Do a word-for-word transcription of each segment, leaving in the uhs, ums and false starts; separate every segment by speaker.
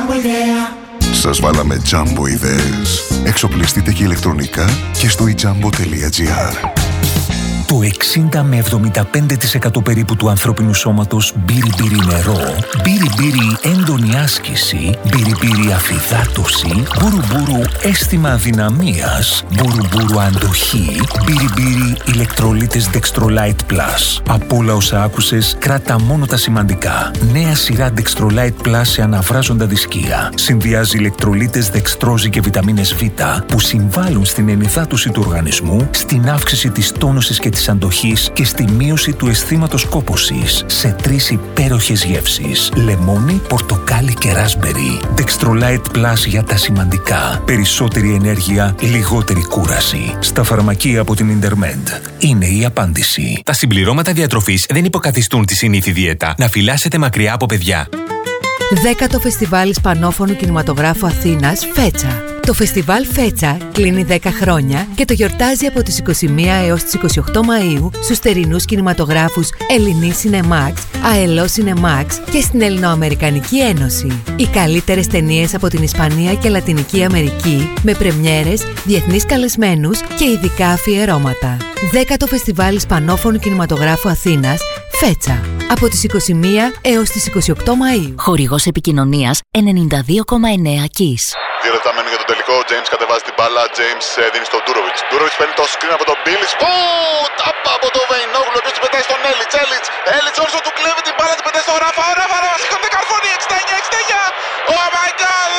Speaker 1: Jumbo ιδέα.
Speaker 2: Σας βάλαμε Jumbo ιδέες. Εξοπλιστείτε και ηλεκτρονικά και στο i jumbo τελεία gr.
Speaker 3: Το εξήντα με εβδομήντα πέντε τοις εκατό περίπου του ανθρώπινου σώματος μπύρι-μπύρι νερό, μπύρι-μπύρι έντονη άσκηση, μπύρι-μπύρι αφυδάτωση, μπουρου-μπουρου αίσθημα αδυναμίας, μπουρου-μπουρου αντοχή, μπύρι-μπύρι ηλεκτρολίτες Dextrolite Plus. Από όλα όσα άκουσες, κράτα μόνο τα σημαντικά. Νέα σειρά Dextrolite Plus σε αναβράζοντα δισκία. Συνδυάζει ηλεκτρολίτες δεξτρόζη και βιταμίνες Β που συμβάλλουν στην ενυδάτωση του οργανισμού, στην αύξηση της τόνωσης και της αντοχής και στη μείωση του αισθήματος κόπωσης σε τρεις υπέροχες γεύσεις: λεμόνι, πορτοκάλι και ράσμπερι. Dextrolite Plus για τα σημαντικά. Περισσότερη ενέργεια, λιγότερη κούραση. Στα φαρμακεία από την Intermed. Είναι η απάντηση.
Speaker 4: Τα συμπληρώματα διατροφής δεν υποκαθιστούν τη συνήθη δίαιτα. Να φυλάσσετε μακριά από παιδιά.
Speaker 5: Δέκατο Φεστιβάλ Ισπανόφωνου Κινηματογράφου Αθήνας Φέτσα. Το φεστιβάλ Φέτσα κλείνει δέκα χρόνια και το γιορτάζει από τις είκοσι μία έως τις είκοσι οκτώ Μαΐου στους θερινούς κινηματογράφους Ελληνή Cinemax, ΑΕΛΟ Cinemax και στην Ελληνοαμερικανική Ένωση. Οι καλύτερες ταινίες από την Ισπανία και Λατινική Αμερική με πρεμιέρες, διεθνείς καλεσμένους και ειδικά αφιερώματα. Δέκατο Φεστιβάλ Ισπανόφωνου Κινηματογράφου Αθήνας Φέτσα. Από τις είκοσι μία έως τις είκοσι οκτώ Μαΐου.
Speaker 6: Χορηγός επικοινωνίας ενενήντα δύο κόμμα εννέα Kiss.
Speaker 2: Δύο λεπτά μένουν για το τελικό. Ο James κατεβάζει την μπάλα. James δίνει στον Ντούροβιτς. Ντούροβιτς παίρνει το screen από τον Μπίλις. Ω! Τάπα από τον Βεϊνόγλου. Ο οποίος την πετάει στον Έλιτς. Έλιτς. Έλιτς όρσο του κλέβει την μπάλα. Την πετάει στον Ράφα. Ο Ράφα. Ράφα. Σηκώνεται καρφώνει. εξήντα εννιά εξήντα εννιά. Oh my god.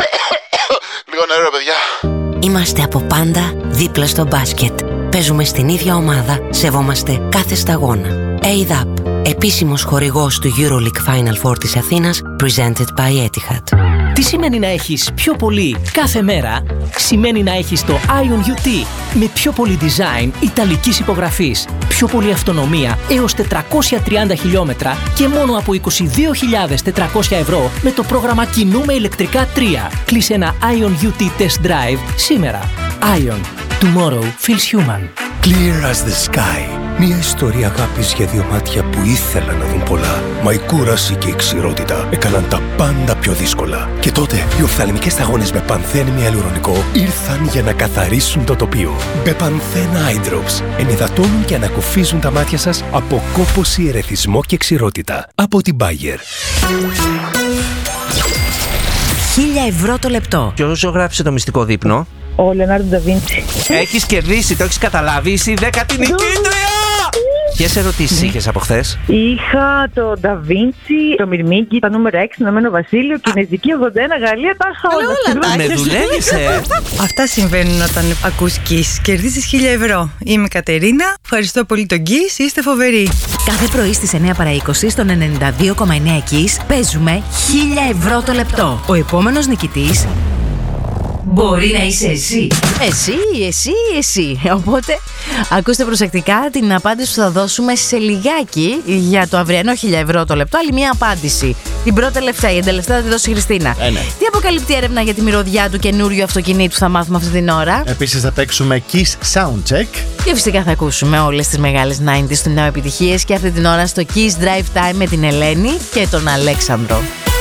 Speaker 2: Λίγο νερό, παιδιά.
Speaker 7: Είμαστε από πάντα δίπλα στο μπάσκετ. Παίζουμε στην ίδια ομάδα. Σεβόμαστε κάθε σταγόνα. έι ντι έι πι. Επίσημος χορηγός του EuroLeague Final Four της Αθήνας, presented by Etihad.
Speaker 8: Τι σημαίνει να έχεις πιο πολύ κάθε μέρα? Σημαίνει να έχεις το Ion γιου τι με πιο πολύ design ιταλικής υπογραφής, πιο πολύ αυτονομία έως τετρακόσια τριάντα χιλιόμετρα και μόνο από είκοσι δύο χιλιάδες τετρακόσια ευρώ με το πρόγραμμα Κινούμε ηλεκτρικά τρία. Κλείσε ένα Ion γιου τι Test Drive σήμερα. Ion. Tomorrow feels human.
Speaker 3: Clear as the sky. Μια ιστορία αγάπης για δύο μάτια που ήθελαν να δουν πολλά. Μα η κούραση και η ξηρότητα έκαναν τα πάντα πιο δύσκολα. Και τότε οι οφθαλμικές σταγόνες με πανθένη ιαλουρονικό ήρθαν για να καθαρίσουν το τοπίο. Μπεπανθέν Eye Drops ενυδατώνουν και ανακουφίζουν τα μάτια σας από κόπωση, ερεθισμό και ξηρότητα. Από την Bayer.
Speaker 7: Χίλια ευρώ το λεπτό.
Speaker 9: Ποιος ζωγράφησε το μυστικό δείπνο?
Speaker 10: Ο Λεωνάρντο Νταβίντσι.
Speaker 9: Έχεις κερδίσει, το έχεις καταλάβει, είσαι η δέκατη νικήτρια! Ποιες ερωτήσεις είχες από χθες?
Speaker 10: Είχα το Νταβίντσι, το Μυρμήγκι, τα νούμερα έξι, Ηνωμένο Βασίλειο, Κινέζικη ογδόντα ένα, Γαλλία, τα είχα όλα.
Speaker 9: Με δουλεύεις, ε!
Speaker 11: Αυτά συμβαίνουν όταν ακούς Kiss. Κερδίζεις χίλια ευρώ. Είμαι η Κατερίνα. Ευχαριστώ πολύ τον Kiss. Είστε φοβεροί.
Speaker 6: Κάθε πρωί στις εννιά παρά είκοσι στον ενενήντα δύο κόμμα εννέα Kiss παίζουμε χίλια ευρώ το λεπτό. Ο επόμενος νικητής μπορεί να είσαι εσύ. Εσύ, εσύ, εσύ. Οπότε ακούστε προσεκτικά την απάντηση που θα δώσουμε σε λιγάκι για το αυριανό χίλια ευρώ το λεπτό. Άλλη μια απάντηση. Την πρώτη τελευταία, η τελευταία θα τη δώσει η Χριστίνα.
Speaker 12: Ε, ναι.
Speaker 6: Τι αποκαλύπτει έρευνα για τη μυρωδιά του καινούριου αυτοκινήτου θα μάθουμε αυτή την ώρα.
Speaker 12: Επίσης θα παίξουμε Kiss Soundcheck.
Speaker 6: Και φυσικά θα ακούσουμε όλες τις μεγάλες ενενήντα του νέου επιτυχίες και αυτή την ώρα στο Kiss Drive Time με την Ελένη και τον Αλέξανδρο.